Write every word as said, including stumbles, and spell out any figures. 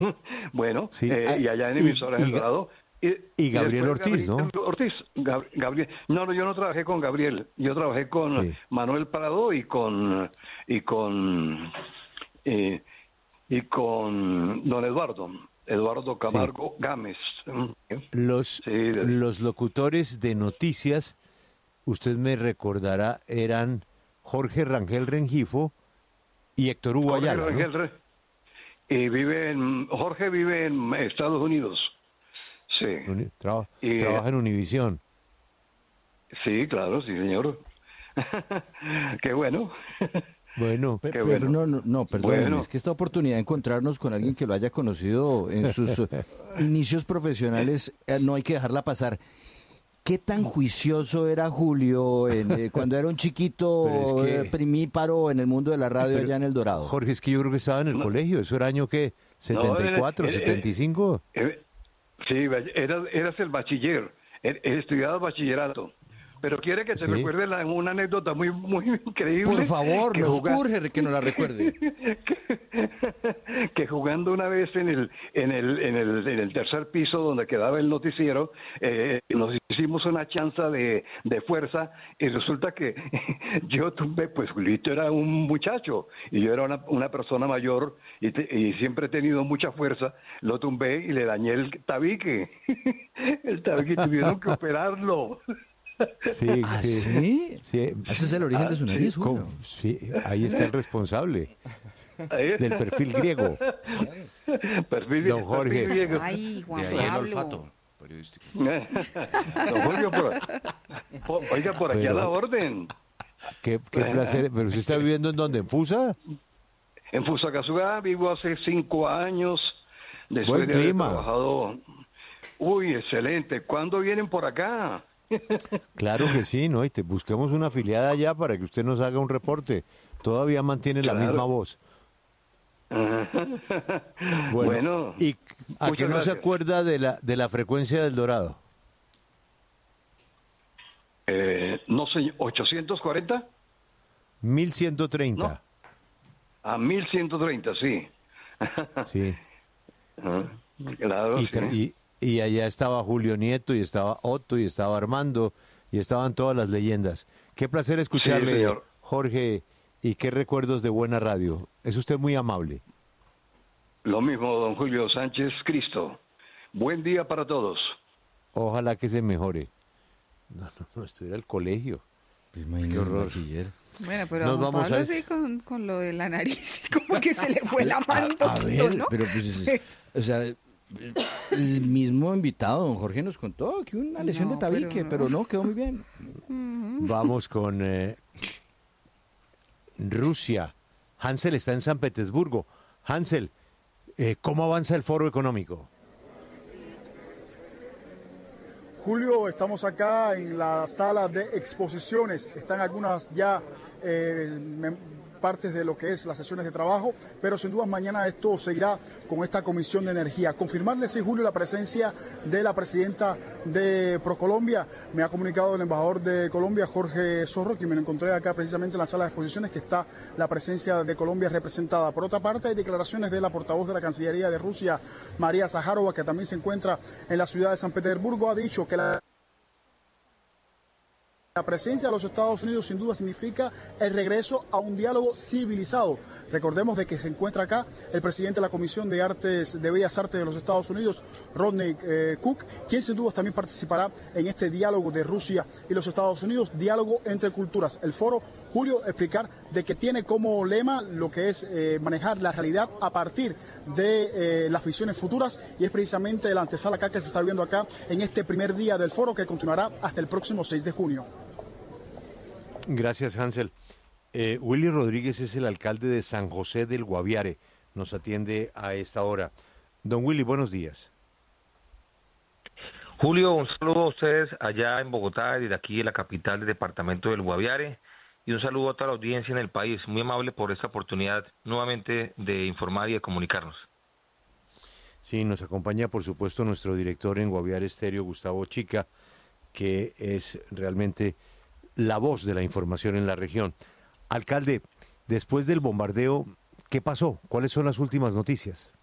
Bueno, Sí, eh, ah, y allá en y- emisoras y El Ga- Dorado. Y, y y Gabriel después Ortiz, ¿no? Gabriel Ortiz, Gab- Gabriel. No, no, yo no trabajé con Gabriel. Yo trabajé con Sí. Manuel Prado y con y con eh, y con don Eduardo, Eduardo Sí. Camargo Gámez. Los, Sí, de- los locutores de noticias, usted me recordará, eran Jorge Rangel Rengifo y Héctor Hugo Jorge Ayala, ¿no? Rangel Re- y vive en Jorge vive en Estados Unidos. Sí. Uni- traba- Y, trabaja en Univisión. sí, claro, sí, señor. Qué bueno. Bueno, Pe- Qué Pero, bueno. no, no, no, perdóneme, Bueno. es que esta oportunidad de encontrarnos con alguien que lo haya conocido en sus eh, inicios profesionales, eh, no hay que dejarla pasar. ¿Qué tan juicioso era Julio en, eh, cuando era un chiquito Pero es que- eh, primíparo en el mundo de la radio Pero, allá en El Dorado? Jorge, es que yo creo que estaba en el colegio. ¿Eso era año qué? ¿setenta y cuatro, No, eh, eh, setenta y cinco? Eh, sí, era, eras el bachiller, er- estudiabas bachillerato. Pero quiere que te Sí. recuerde la- una anécdota muy muy increíble. Por favor, que nos juga- urge que nos la recuerde. que, que jugando una vez en el en el en el en el tercer piso donde quedaba el noticiero, eh, nos hicimos una chanza de, de fuerza y resulta que yo tumbé, pues Julito era un muchacho y yo era una, una persona mayor y, te- y siempre he tenido mucha fuerza, lo tumbé y le dañé el tabique. El tabique tuvieron que operarlo. Sí, ¿Ah, sí. sí? Sí. Ese es el origen de su Ah, nariz, sí, Julio. ¿Cómo? Sí, ahí está el responsable Ahí- del perfil griego. Perfil- Don Jorge. perfil griego. Ay, Juan De ahí el Pablo. olfato periodístico. Don Julio, por, por- oiga, por aquí a Pero- la orden. Qué, qué placer. ¿Pero usted está viviendo en dónde? ¿En Fusa? En Fusagasugá vivo hace cinco años. Después Buen de haber clima. trabajado. Uy, excelente. ¿Cuándo vienen por acá? Claro que sí, ¿no? Y te busquemos una afiliada allá para que usted nos haga un reporte. Todavía mantiene la Claro. misma voz. Bueno, Bueno, ¿y a muchas que no se gracias. acuerda de la, de la frecuencia del Dorado? eh, no sé, ¿ochocientos cuarenta? mil ciento treinta. No. A mil ciento treinta, sí. Sí. Ah, claro, Y, sí. tra- y, y allá estaba Julio Nieto, y estaba Otto, y estaba Armando, y estaban todas las leyendas. Qué placer escucharle, señor. Jorge, y qué recuerdos de buena radio. Es usted muy amable. Lo mismo, don Julio Sánchez Cristo. Buen día para todos. Ojalá que se mejore. No, no, no, esto era el colegio. Pues imagínate, Qué horror. bachiller. Bueno, pero Nos Juan vamos Pablo a- sí con, con lo de la nariz, como que se le fue la mano un A poquito, ver, ¿no? pero pues, es- o sea, el mismo invitado, don Jorge, nos contó que una lesión No, de tabique, pero no. pero no, quedó muy bien. Vamos con eh, Rusia. Hansel está en San Petersburgo. Hansel, eh, ¿cómo avanza el foro económico? Julio, estamos acá en la sala de exposiciones. Están algunas ya eh, mem- partes de lo que es las sesiones de trabajo, pero sin duda mañana esto seguirá con esta comisión de energía. Confirmarle, sí, Julio, la presencia de la presidenta de ProColombia. Me ha comunicado el embajador de Colombia, Jorge Zorro, quien me lo encontré acá precisamente en la sala de exposiciones, que está la presencia de Colombia representada. Por otra parte, hay declaraciones de la portavoz de la Cancillería de Rusia, María Zaharova, que también se encuentra en la ciudad de San Petersburgo. Ha dicho que la La presencia de los Estados Unidos sin duda significa el regreso a un diálogo civilizado. Recordemos de que se encuentra acá el presidente de la Comisión de Artes de Bellas Artes de los Estados Unidos, Rodney eh, Cook, quien sin duda también participará en este diálogo de Rusia y los Estados Unidos, diálogo entre culturas. El foro, Julio, explicar de que tiene como lema lo que es eh, manejar la realidad a partir de eh, las visiones futuras, y es precisamente la antesala acá que se está viendo acá en este primer día del foro, que continuará hasta el próximo seis de junio. Gracias, Hansel. Eh, Willy Rodríguez es el alcalde de San José del Guaviare. Nos atiende a esta hora. Don Willy, buenos días. Julio, un saludo a ustedes allá en Bogotá, desde aquí en la capital del departamento del Guaviare, y un saludo a toda la audiencia en el país. Muy amable por esta oportunidad nuevamente de informar y de comunicarnos. Sí, nos acompaña, por supuesto, nuestro director en Guaviare Estéreo, Gustavo Chica, que es realmente la voz de la información en la región. Alcalde, después del bombardeo, ¿qué pasó? ¿Cuáles son las últimas noticias?